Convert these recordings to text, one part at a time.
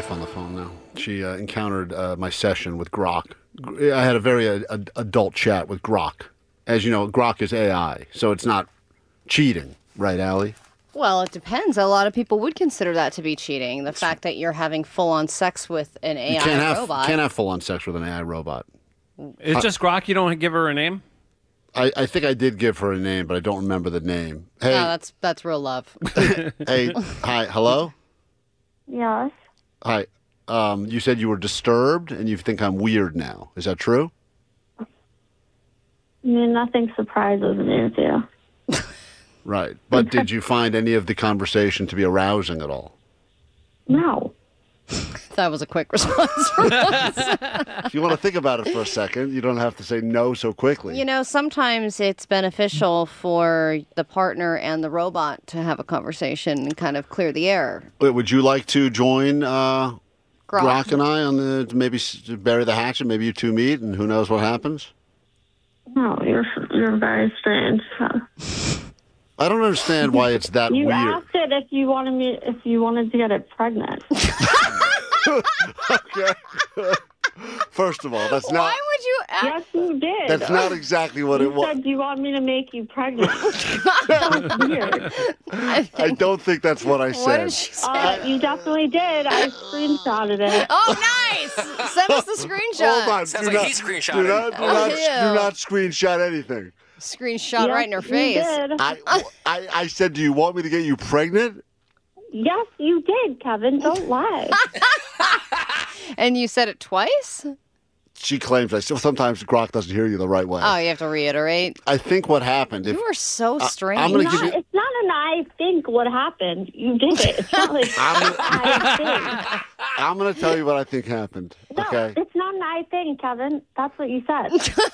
wife on the phone now. She encountered my session with Grok. I had a very adult chat with Grok. As you know, Grok is AI, so it's not cheating, right, Allie? Well, it depends. A lot of people would consider that to be cheating. The fact that you're having full-on sex with an AI robot. You can't have full-on sex with an AI robot. It's just Grok? You don't give her a name? I think I did give her a name, but I don't remember the name. Hey, No, that's real love. hey, hi, hello? Yes. Hi. You said you were disturbed and you think I'm weird now. Is that true? I mean, nothing surprises me with you. Right. But did you find any of the conversation to be arousing at all? No. That was a quick response from us. If you want to think about it for a second, you don't have to say no so quickly. You know, sometimes it's beneficial for the partner and the robot to have a conversation and kind of clear the air. Wait, would you like to join Grok and I on the maybe bury the hatchet? Maybe you two meet, and who knows what happens? No, you're very strange. I don't understand why it's that You weird. asked it if you wanted to get it pregnant. Okay. First of all, that's Why not. would you ask? Yes, you did. That's not exactly what You it was. said, "Do you want me to make you pregnant?" That's weird. I don't think that's what I said. What did she say? You definitely did. I screenshotted it. Oh, nice! Send us the screenshot. Hold on. Sounds do like not, he screenshotted. do not, do not screenshot anything. Screenshot right in her Yes, face. You did. I said, do you want me to get you pregnant? Yes, you did, Kevin. Don't lie. And you said it twice? She claims I still sometimes Grok doesn't hear you the right way. Oh, you have to reiterate. I think what happened. You are so strange. I'm gonna give you. It's not an I think what happened. You did it. It's not like I I'm going to tell you what I think happened. think. No, Okay. it's not an I think, Kevin. That's what you said.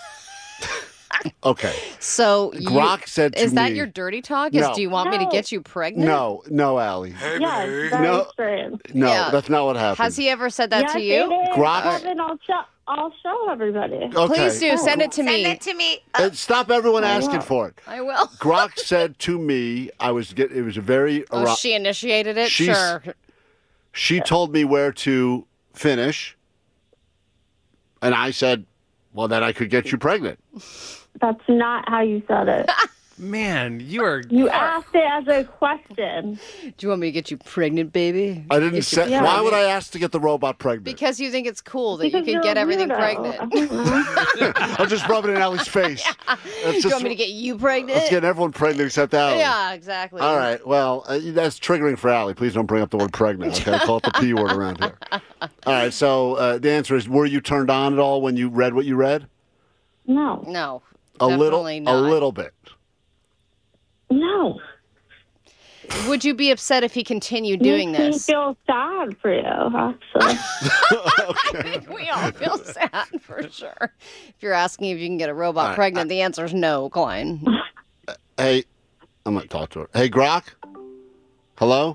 Okay. So Grok said to is that me- your dirty talk? No. Do you want me to No. get you pregnant? No, Allie. Yes, very No. strange. No, Yeah. that's not what happened. Has he ever said that Yes, to you? it is. Grok- Kevin, I'll show everybody. Okay. Please do. Send it to me. Send it to me. Stop everyone asking will. for it. I will. Grok said to me, it was a very. Oh, she initiated it? She's- Sure. She told me where to finish, and I said, well, then I could get you pregnant. That's not how you said it. Man, you are... You asked it as a question. Do you want me to get you pregnant, baby? I didn't say. Yeah. Why would I ask to get the robot pregnant? Because you think it's cool that Because you can you're get a everything weirdo. pregnant. I'll just rub it in Allie's face. That's Do you just, want me to get you pregnant? let's get everyone pregnant except Allie. Yeah, exactly. All right. Well, that's triggering for Allie. Please don't bring up the word pregnant. Okay, call it the P word around here. All right. So the answer is: were you turned on at all when you read what you read? No. No. A little Definitely not. bit. No. Would you be upset if he continued doing Makes me this? feel sad for you, actually. I think we all feel sad for sure. If you're asking if you can get a robot right, pregnant, the answer is no, Klein. Hey, I'm gonna talk to her. Hey, Grok. Hello.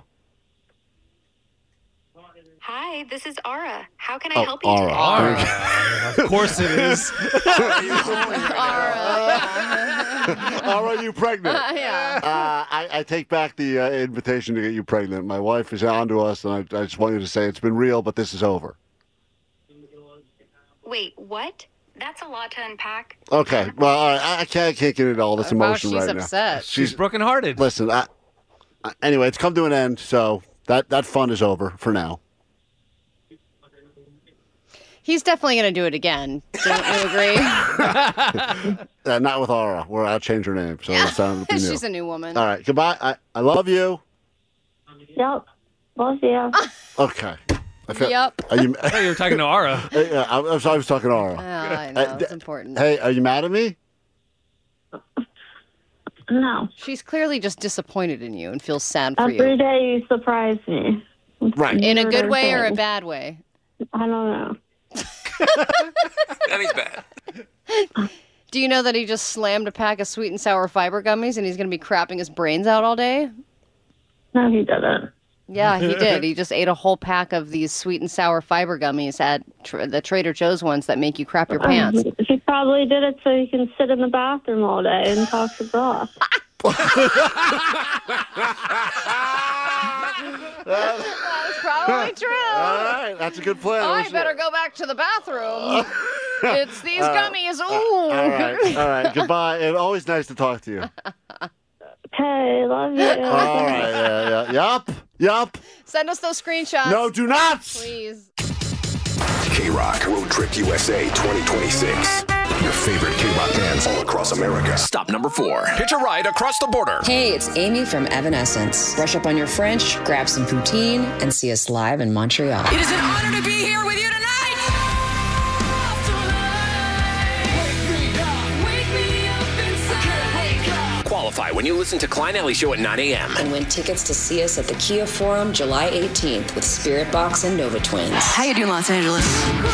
Hi, this is Ara. How can I Oh, help you Ara. today? Of course it is. Are you pregnant? Yeah. I take back the invitation to get you pregnant. My wife is on to us, and I just wanted to say it's been real, but this is over. Wait, what? That's a lot to unpack. Okay. Well, all right. I can't get into all this Wow, emotion she's right upset. now. She's brokenhearted. Listen. Anyway, it's come to an end, so that fun is over for now. He's definitely going to do it again. Don't you agree? Not with Aura. I'll change her name, so it'll sound new. She's a new woman. All right. Goodbye. I love you. Yep. Love you. Okay. Yep. Are you? I thought you were talking to Ara. Yeah, I was talking to Aura. I know, it's important. Hey, are you mad at me? No. She's clearly just disappointed in you and feels sad for Every you. day you surprise me. Right. In a good way or a thing. bad way? I don't know. That means bad. Do you know that he just slammed a pack of sweet and sour fiber gummies and he's going to be crapping his brains out all day? No, he didn't. Yeah, he did. He just ate a whole pack of these sweet and sour fiber gummies at the Trader Joe's ones that make you crap your pants. He probably did it so he can sit in the bathroom all day and talk to Brock. That's probably true. All right, that's a good plan. I better go back to the bathroom. It's these gummies. Ooh. All right. Goodbye. And always nice to talk to you. Okay, love you. All right. Yeah. Yup. Send us those screenshots. No, do not. Please. K-Rock Road Trip USA 2026. Your favorite K-Rock bands all across America. Stop number 4. Hitch a ride across the border. Hey, it's Amy from Evanescence. Brush up on your French, grab some poutine, and see us live in Montreal. It is an honor to be here with you tonight. Qualify when you listen to Klein Alley Show at 9 a.m. And win tickets to see us at the Kia Forum July 18th with Spirit Box and Nova Twins. How you doing, Los Angeles?